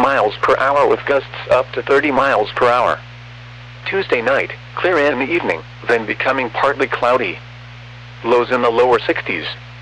miles per hour with gusts up to 30 miles per hour. Tuesday night, clear in the evening, then becoming partly cloudy. Lows in the lower 60s.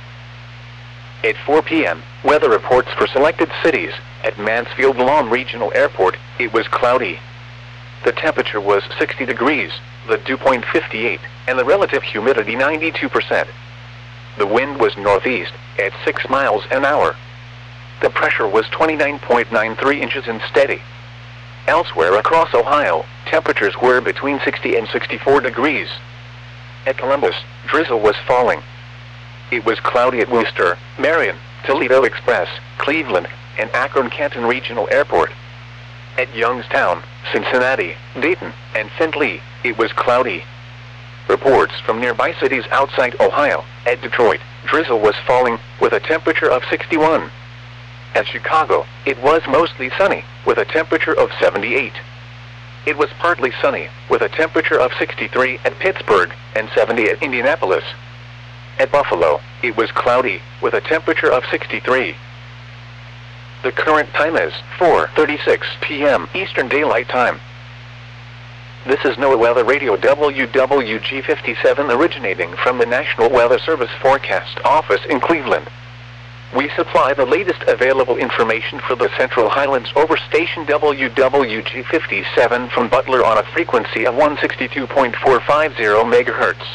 At 4 p.m., weather reports for selected cities. At Mansfield Lawn Regional Airport, it was cloudy. The temperature was 60 degrees, the dew point 58, and the relative humidity 92%. The wind was northeast, at 6 miles an hour. The pressure was 29.93 inches and steady. Elsewhere across Ohio, temperatures were between 60 and 64 degrees. At Columbus, drizzle was falling. It was cloudy at Worcester, Marion, Toledo Express, Cleveland, and Akron-Canton Regional Airport. At Youngstown, Cincinnati, Dayton, and St. Louis, it was cloudy. Reports from nearby cities outside Ohio. At Detroit, drizzle was falling, with a temperature of 61. At Chicago, it was mostly sunny, with a temperature of 78. It was partly sunny, with a temperature of 63 at Pittsburgh, and 70 at Indianapolis. At Buffalo, it was cloudy, with a temperature of 63. The current time is 4:36 p.m. Eastern Daylight Time. This is NOAA Weather Radio WWG57 originating from the National Weather Service Forecast Office in Cleveland. We supply the latest available information for the Central Highlands over station WWG57 from Butler on a frequency of 162.450 MHz.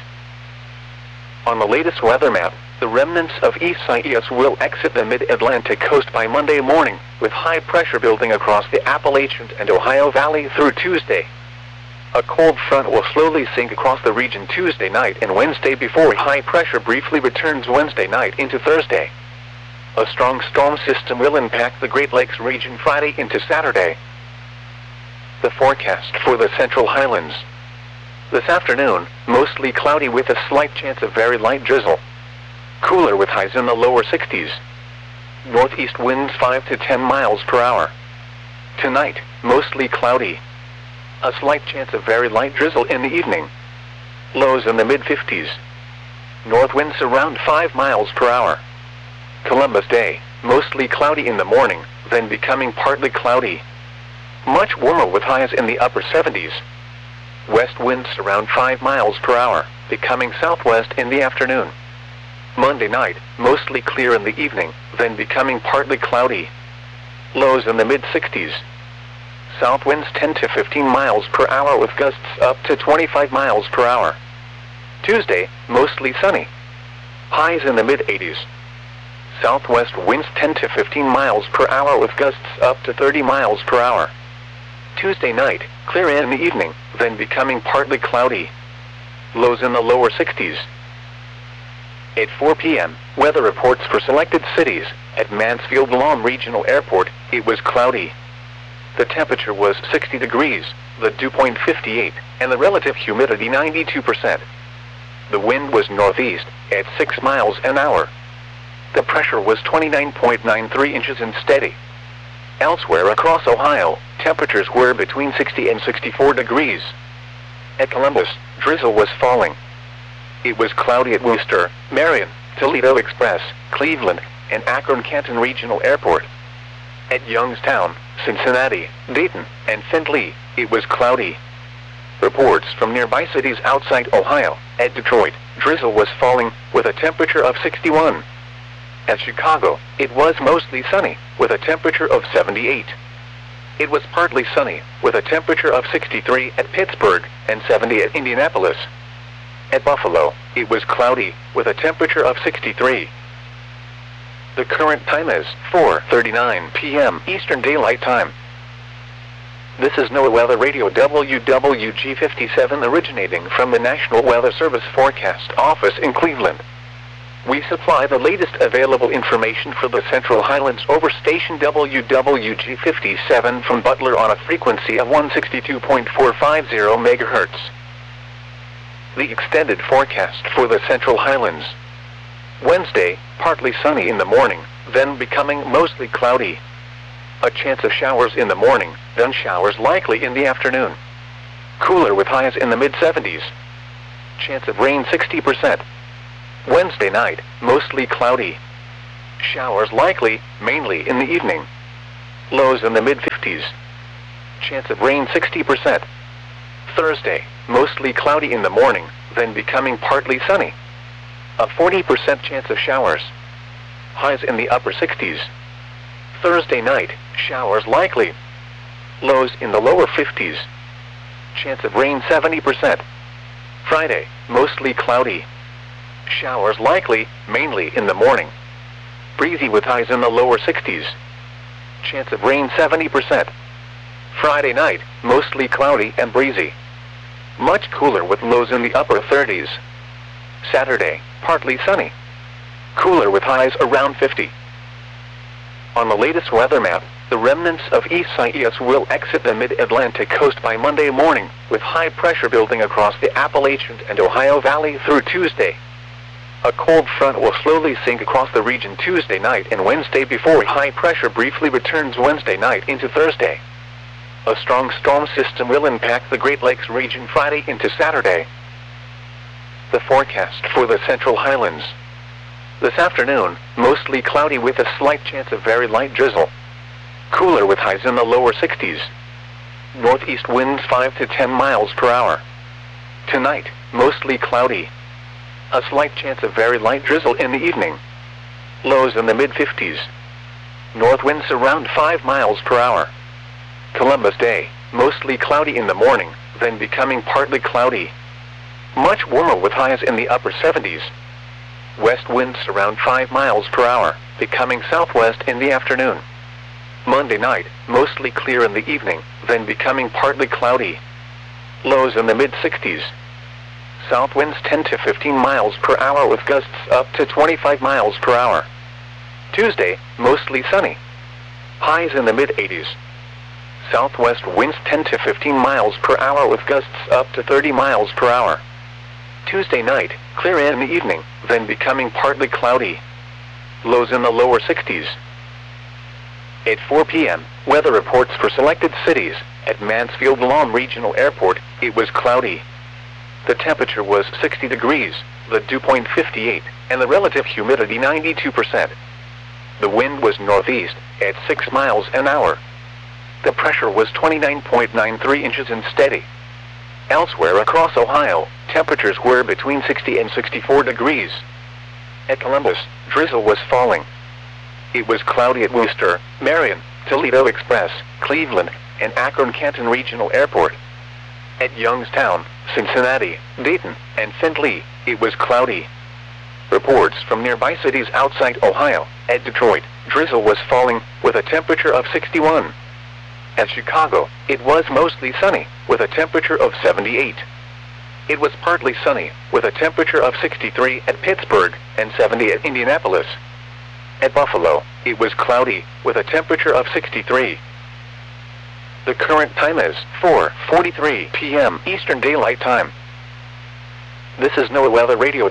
On the latest weather map, the remnants of Isaias will exit the mid-Atlantic coast by Monday morning, with high pressure building across the Appalachians and Ohio Valley through Tuesday. A cold front will slowly sink across the region Tuesday night and Wednesday before high pressure briefly returns Wednesday night into Thursday. A strong storm system will impact the Great Lakes region Friday into Saturday. The forecast for the Central Highlands. This afternoon, mostly cloudy with a slight chance of very light drizzle. Cooler with highs in the lower 60s. Northeast winds 5 to 10 miles per hour. Tonight, mostly cloudy. A slight chance of very light drizzle in the evening. Lows in the mid-50s. North winds around 5 miles per hour. Columbus Day, mostly cloudy in the morning, then becoming partly cloudy. Much warmer with highs in the upper 70s. West winds around 5 miles per hour, becoming southwest in the afternoon. Monday night, mostly clear in the evening, then becoming partly cloudy. Lows in the mid-60s. South winds 10 to 15 miles per hour with gusts up to 25 miles per hour. Tuesday, mostly sunny. Highs in the mid-80s. Southwest winds 10 to 15 miles per hour with gusts up to 30 miles per hour. Tuesday night, clear in the evening, then becoming partly cloudy. Lows in the lower 60s. At 4 p.m., weather reports for selected cities. At Mansfield Lawn Regional Airport, it was cloudy. The temperature was 60 degrees, the dew point 58, and the relative humidity 92%. The wind was northeast, at 6 miles an hour. The pressure was 29.93 inches and steady. Elsewhere across Ohio, temperatures were between 60 and 64 degrees. At Columbus, drizzle was falling. It was cloudy at Worcester, Marion, Toledo Express, Cleveland, and Akron-Canton Regional Airport. At Youngstown, Cincinnati, Dayton, and St. Louis, it was cloudy. Reports from nearby cities outside Ohio. At Detroit, drizzle was falling, with a temperature of 61. At Chicago, it was mostly sunny, with a temperature of 78. It was partly sunny, with a temperature of 63 at Pittsburgh, and 70 at Indianapolis. At Buffalo, it was cloudy, with a temperature of 63. The current time is 4:39 p.m. Eastern Daylight Time. This is NOAA Weather Radio WWG57 originating from the National Weather Service Forecast Office in Cleveland. We supply the latest available information for the Central Highlands over station WWG57 from Butler on a frequency of 162.450 MHz. The extended forecast for the Central Highlands. Wednesday, partly sunny in the morning, then becoming mostly cloudy. A chance of showers in the morning, then showers likely in the afternoon. Cooler with highs in the mid-70s. Chance of rain 60%. Wednesday night, mostly cloudy. Showers likely, mainly in the evening. Lows in the mid-50s. Chance of rain 60%. Thursday, mostly cloudy in the morning, then becoming partly sunny. A 40% chance of showers. Highs in the upper 60s. Thursday night, showers likely. Lows in the lower 50s. Chance of rain 70%. Friday, mostly cloudy. Showers likely, mainly in the morning. Breezy with highs in the lower 60s. Chance of rain 70%. Friday night, mostly cloudy and breezy. Much cooler with lows in the upper 30s. Saturday, partly sunny. Cooler with highs around 50. On the latest weather map, the remnants of Isaias will exit the mid-Atlantic coast by Monday morning, with high pressure building across the Appalachian and Ohio Valley through Tuesday. A cold front will slowly sink across the region Tuesday night and Wednesday before high pressure briefly returns Wednesday night into Thursday. A strong storm system will impact the Great Lakes region Friday into Saturday. The forecast for the Central Highlands. This afternoon, mostly cloudy with a slight chance of very light drizzle. Cooler with highs in the lower 60s. Northeast winds 5 to 10 miles per hour. Tonight, mostly cloudy. A slight chance of very light drizzle in the evening. Lows in the mid-50s. North winds around 5 miles per hour. Columbus Day, mostly cloudy in the morning, then becoming partly cloudy. Much warmer with highs in the upper 70s. West winds around 5 miles per hour, becoming southwest in the afternoon. Monday night, mostly clear in the evening, then becoming partly cloudy. Lows in the mid-60s. South winds 10 to 15 miles per hour with gusts up to 25 miles per hour. Tuesday, mostly sunny. Highs in the mid-80s. Southwest winds 10 to 15 miles per hour with gusts up to 30 miles per hour. Tuesday night, clear in the evening, then becoming partly cloudy. Lows in the lower 60s. At 4 p.m., weather reports for selected cities. At Mansfield Lawn Regional Airport, it was cloudy. The temperature was 60 degrees, the dew point 58, and the relative humidity 92%. The wind was northeast, at 6 miles an hour. The pressure was 29.93 inches and steady. Elsewhere across Ohio, temperatures were between 60 and 64 degrees. At Columbus, drizzle was falling. It was cloudy at Worcester, Marion, Toledo Express, Cleveland, and Akron-Canton Regional Airport. At Youngstown, Cincinnati, Dayton, and St. Louis, it was cloudy. Reports from nearby cities outside Ohio. At Detroit, drizzle was falling, with a temperature of 61. At Chicago, it was mostly sunny, with a temperature of 78. It was partly sunny, with a temperature of 63 at Pittsburgh, and 70 at Indianapolis. At Buffalo, it was cloudy, with a temperature of 63. The current time is 4:43 p.m. Eastern Daylight Time. This is NOAA Weather Radio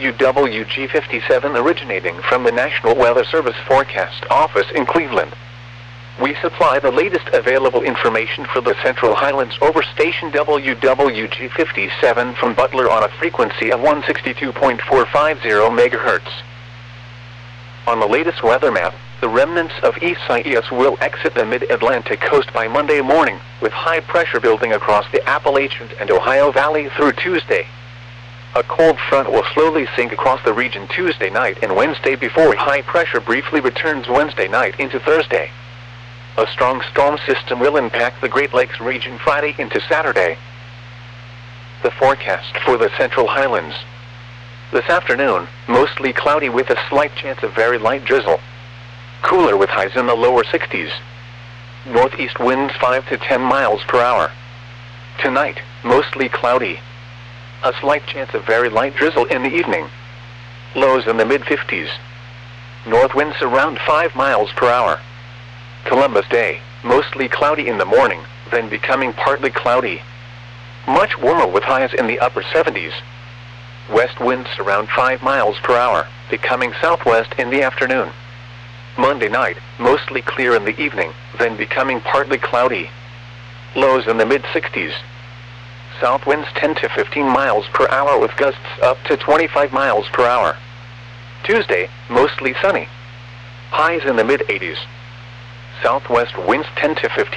WWG57 originating from the National Weather Service Forecast Office in Cleveland. We supply the latest available information for the Central Highlands over station WWG57 from Butler on a frequency of 162.450 MHz. On the latest weather map, the remnants of Isaias will exit the mid-Atlantic coast by Monday morning, with high pressure building across the Appalachian and Ohio Valley through Tuesday. A cold front will slowly sink across the region Tuesday night and Wednesday before high pressure briefly returns Wednesday night into Thursday. A strong storm system will impact the Great Lakes region Friday into Saturday. The forecast for the Central Highlands. This afternoon, mostly cloudy with a slight chance of very light drizzle. Cooler with highs in the lower 60s. Northeast winds 5 to 10 miles per hour. Tonight, mostly cloudy. A slight chance of very light drizzle in the evening. Lows in the mid-50s. North winds around 5 miles per hour. Columbus Day, mostly cloudy in the morning, then becoming partly cloudy. Much warmer with highs in the upper 70s. West winds around 5 miles per hour, becoming southwest in the afternoon. Monday night, mostly clear in the evening, then becoming partly cloudy. Lows in the mid-60s. South winds 10 to 15 miles per hour with gusts up to 25 miles per hour. Tuesday, mostly sunny. Highs in the mid-80s. southwest winds 10 to 15.